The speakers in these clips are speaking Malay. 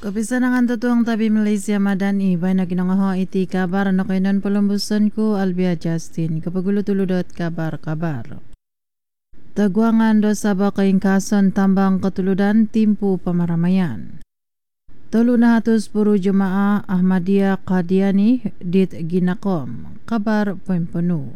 Kapisanangan tutuang tabi Malaysia Madani bay na ginangaho iti kabar na kainan palumbusan ko Albia Justin kapagulutuludot kabar. Taguangan do saba kaing kason tambang katuludan timpu pamaramayan. 310 jemaah Ahmadiyah Qadiani dit ginakom kabar penuh.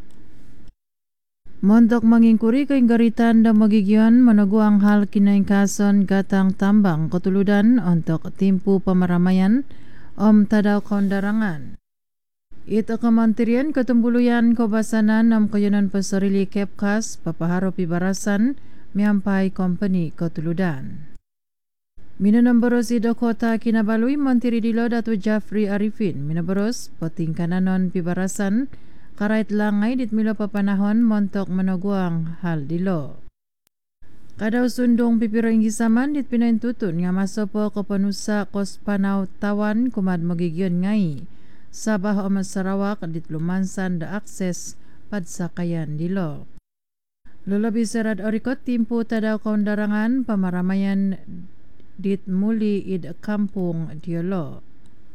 Montok mangingkuri kaing garitan da magigyon managuang hal kinaing kason gatang tambang katuludan untuk timpu pamaramayan tadaw kondarangan. Ito kementerian ketumbuluyan kebasanan kayanan pasarili Kepkas papaharo pibarasan miampai company katuludan. Minanambaros ida kota Kinabalu Menteri Dilo Datu Jafri Arifin minabaros patingkananon pibarasan karait langay dit milo papanahon montok managuang hal dilo. Kadaw sundong pipiro inggisaman dit pinaintutun nga masopo kapanusa kos panaw tawan kumad magigyon ngay. Sabah o Sarawak dit lumansan da akses padsakayan dilo. Lulabi serad orikot timpu tadaw kaundarangan pamaramayan dit muli id kampung diolo.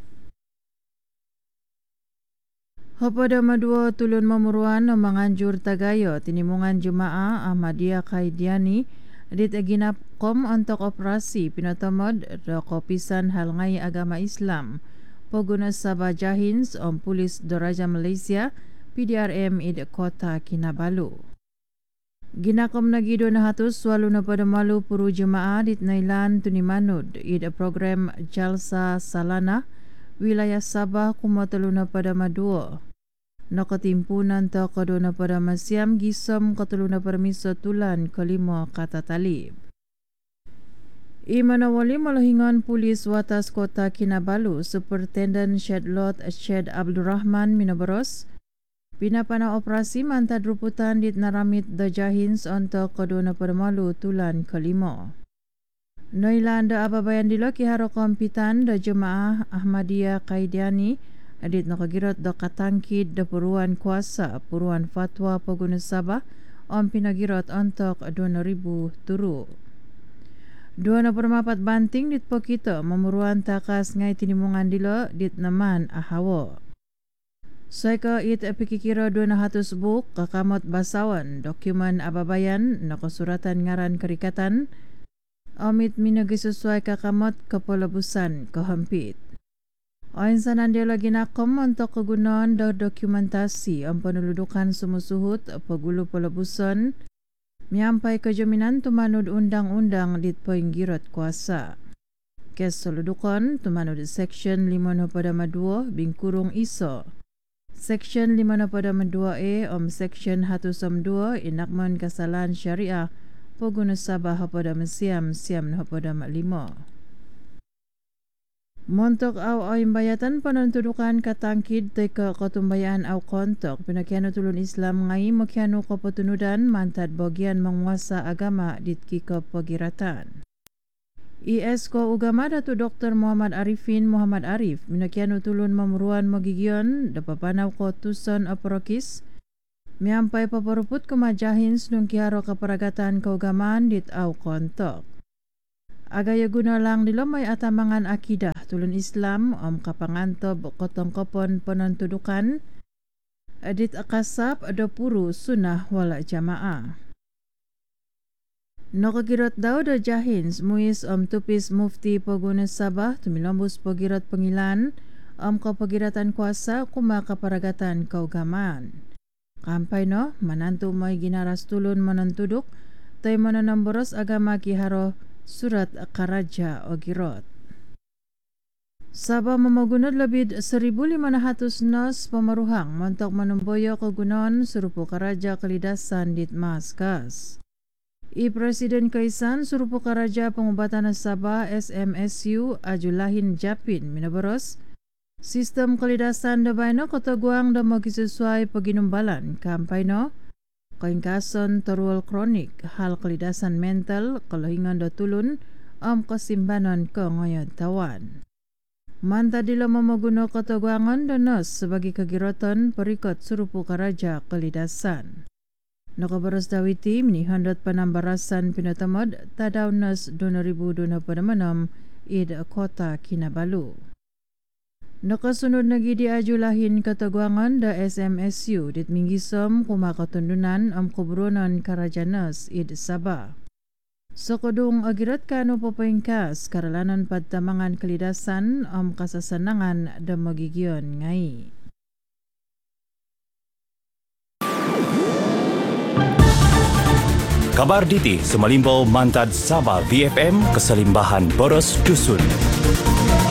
Hopada madua tulun mamuruan ng manganjur tagayo tinimungan Jumaa Ahmadiyah Qadiani dit ginapkom untuk operasi pinatamod do kopisan halngay agama Islam paguna sa Bajahins Pulis Doraja Malaysia PDRM id kota Kinabalu. Ginakom na gido na hatos walo na padamalu puro Jumaa dit nailan tunimanud id program Jalsa Salana wilayah Sabah kumatalo na pada maduo. Nakatimpunan ta kado na pada masyam gisom katalo na permiso tulan kalimo kata talib. Imanawali malahingan pulis watas kota Kinabalu Superintendent Shedlot Shed Abdul Rahman minabaros pinapana operasi mantad ruputan dit naramit dajahins untuk kado na pada malu tulan kalimo. Noilanda ababayan dilo kiharo kompitan da Jemaah Ahmadiyah Qadiani adit nakagirot do katangkid da puruan kuasa puruan fatwa paguna Sabah pinagirot ontok 2,000 turu. 2,4 banting dit pokito mamuruan takas ngay tinimungan dilo dit naman ahawo. Soika it pikikiro 200 buk kakamot basawan dokumen ababayan nakasuratan ngaran kerikatan omit minagisusuay kakamot kapalabusan kahampit. Ayon sa nandila ginakom untuk kegunaan do dokumentasi ang panuludukan sumusuhut pagulo palabusan miampai kejaminan tumanud undang-undang dit poinggirot kuasa. Kes soludukan tumanud Section 5 pada maduo bingkurung iso. Section 5 pada maduo Section 102 inakman kesalahan syariah paguna Sabah pada siam pada limo. Montok au imbayatan panuntudukan katangkid teka katumbayaan au kontok pinakiano tulun Islam ngai makiano kapatunudan mantad bagian menguasa agama dit kika pagiratan. IS ko ugama Datu Dr. Muhammad Arifin Muhammad Arif pinakiano tulun mamuruan magigyon dapapanaw ko tuson aprokis miampai paparuput kumajahins nung kiharo kaparagatan kaugamaan dit au kontok. Agaya guna lang dilo may atamangan akidah tulun Islam kapangantob kotong kopon penantudukan adit akasap ada puru sunnah wala jamaah. Nakagirot daw da jahins muis tupis mufti paguna Sabah tumilambus pagirot pengilan kapagiratan kuasa kumakaparagatan kaugamaan. Kampay no manantu may ginaras tulun manantuduk tay mananamboros agama kiharo Surat Karaja o Girot. Sabah mamagunod labid 1,500 nos pamaruhang montok manumboyo kagunon surupo Karaja Kalidasan dit Maskas. Presiden Kaisan surupo Karaja pengobatan Sabah SMSU Ajulahin Japin minabaros sistem kalidasan da bayno kataguang da magisesuai paginumbalan kampay no kaingkason terwal kronik hal kalidasan mental kalahingan do tulun kasimbanon ko ngayon tawan. Manta dila mamaguno kataguangan do nos sebagai kagiroton perikot surupo Karaja Kalidasan. Nakabaras daw iti minihandot panambarasan pinatamad tadaw nas 2026 id kota Kinabalu. Nakasunod na gidi ajulahin katagwangan da SMSU dit minggisom kumakatundunan am kubronan Karajanas id Sabah. Sa kudung agirat kano papayngkas karalanan padtamangan kalidasan am kasasanangan da magigyon ngai. Kabar diti sumalimbaw mantad Sabah VFM Kasalimbahan Boros Dusun.